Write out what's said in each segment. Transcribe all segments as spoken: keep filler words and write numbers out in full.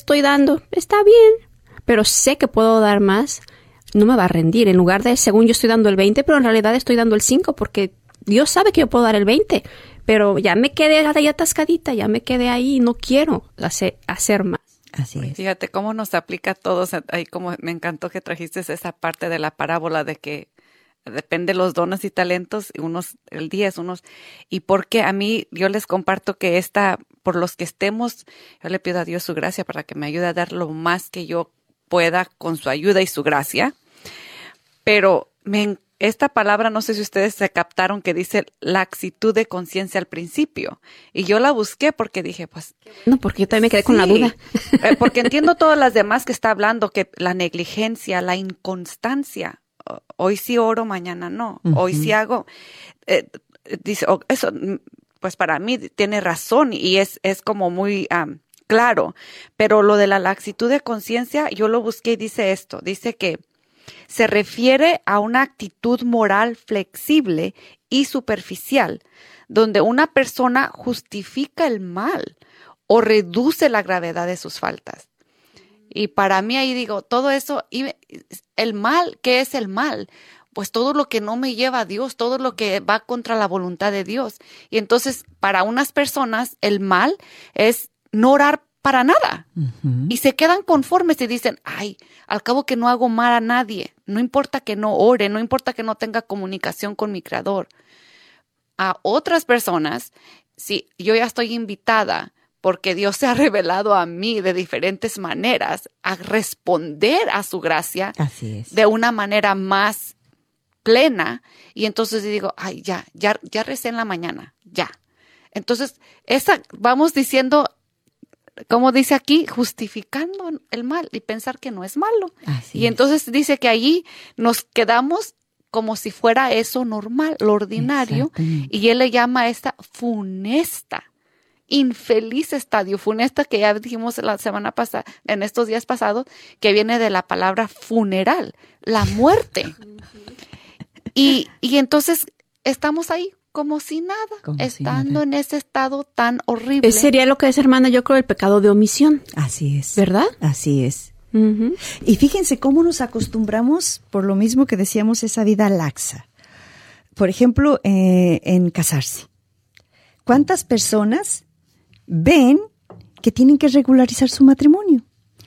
estoy dando está bien, pero sé que puedo dar más, no me va a rendir. En lugar de, según yo estoy dando el veinte, pero en realidad estoy dando el cinco porque Dios sabe que yo puedo dar el veinte, pero ya me quedé ahí atascadita, ya me quedé ahí y no quiero hacer, hacer más. Así es. Fíjate cómo nos aplica a todos. Ahí como me encantó que trajiste esa parte de la parábola de que depende de los dones y talentos, unos el diez, unos, y porque a mí, yo les comparto que esta, por los que estemos, yo le pido a Dios su gracia para que me ayude a dar lo más que yo pueda con su ayuda y su gracia. Pero me, esta palabra, no sé si ustedes se captaron que dice laxitud de conciencia al principio. Y yo la busqué porque dije, pues. No, porque yo también me quedé sí, con la duda. Eh, porque entiendo todas las demás que está hablando, que la negligencia, la inconstancia. Hoy sí oro, mañana no. Uh-huh. Hoy sí hago. Eh, dice, oh, eso, pues para mí tiene razón y es, es como muy um, claro. Pero lo de la laxitud de conciencia, yo lo busqué y dice esto. Dice que se refiere a una actitud moral flexible y superficial, donde una persona justifica el mal o reduce la gravedad de sus faltas. Y para mí ahí digo, todo eso, el mal, ¿qué es el mal? Pues todo lo que no me lleva a Dios, todo lo que va contra la voluntad de Dios. Y entonces, para unas personas, el mal es no orar para nada. Uh-huh. Y se quedan conformes y dicen, ay, al cabo que no hago mal a nadie, no importa que no ore, no importa que no tenga comunicación con mi Creador. A otras personas, si yo ya estoy invitada, porque Dios se ha revelado a mí de diferentes maneras, a responder a su gracia. Así es. De una manera más plena. Y entonces digo, ay, ya, ya, ya recé en la mañana, ya. Entonces, esa, vamos diciendo, como dice aquí, justificando el mal y pensar que no es malo. Así y es. Entonces dice que allí nos quedamos como si fuera eso normal, lo ordinario. Y él le llama a esta funesta. Infeliz estadio, funesta, que ya dijimos la semana pasada, en estos días pasados, que viene de la palabra funeral, la muerte. y, y entonces estamos ahí como si nada, como estando si nada. En ese estado tan horrible. Sería lo que es, hermana, yo creo, el pecado de omisión. Así es. ¿Verdad? Así es. Uh-huh. Y fíjense cómo nos acostumbramos, por lo mismo que decíamos, esa vida laxa. Por ejemplo, eh, en casarse. ¿Cuántas personas ven que tienen que regularizar su matrimonio?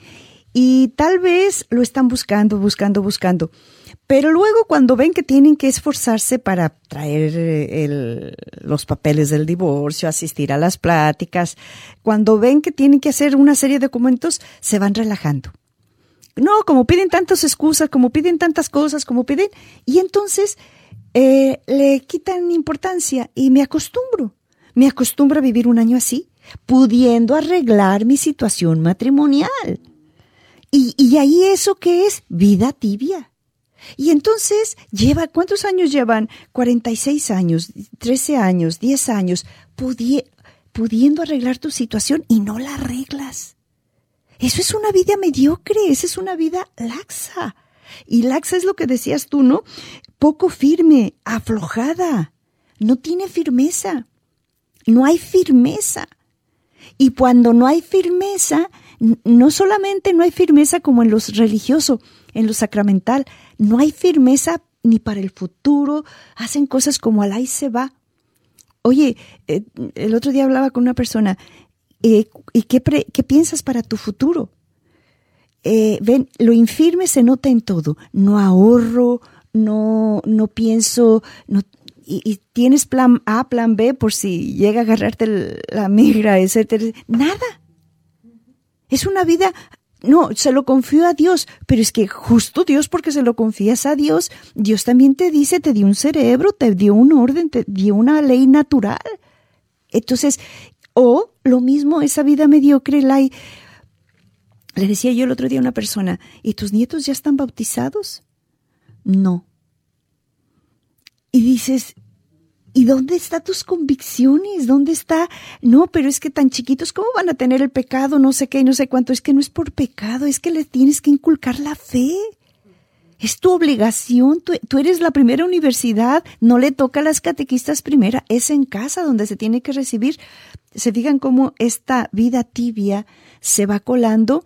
Y tal vez lo están buscando, buscando, buscando. Pero luego cuando ven que tienen que esforzarse para traer el, los papeles del divorcio, asistir a las pláticas, cuando ven que tienen que hacer una serie de documentos, se van relajando. No, como piden tantas excusas, como piden tantas cosas, como piden, y entonces eh, le quitan importancia y me acostumbro. Me acostumbro a vivir un año así, pudiendo arreglar mi situación matrimonial. Y, y ahí eso que es vida tibia. Y entonces lleva, ¿cuántos años llevan? cuarenta y seis años, trece años, diez años, pudi- pudiendo arreglar tu situación y no la arreglas. Eso es una vida mediocre, esa es una vida laxa. Y laxa es lo que decías tú, ¿no? Poco firme, aflojada, no tiene firmeza. No hay firmeza. Y cuando no hay firmeza, no solamente no hay firmeza como en lo religioso, en lo sacramental, no hay firmeza ni para el futuro, hacen cosas como al ahí se va. Oye, eh, el otro día hablaba con una persona, eh, ¿y qué, pre, qué piensas para tu futuro? Eh, ven, lo infirme se nota en todo, no ahorro, no, no pienso, no Y, y tienes plan A, plan B por si llega a agarrarte el, la migra, etcétera. Nada. Es una vida, no, se lo confío a Dios, pero es que justo Dios, porque se lo confías a Dios, Dios también te dice, te dio un cerebro, te dio un orden, te dio una ley natural. Entonces, o lo mismo, esa vida mediocre, la hay. Le decía yo el otro día a una persona, ¿y tus nietos ya están bautizados? No. Y dices, ¿y dónde están tus convicciones? ¿Dónde está? No, pero es que tan chiquitos, ¿cómo van a tener el pecado? No sé qué, no sé cuánto. Es que no es por pecado, es que les tienes que inculcar la fe. Es tu obligación, tú, tú eres la primera universidad, no le toca a las catequistas primera, es en casa donde se tiene que recibir. Se fijan cómo esta vida tibia se va colando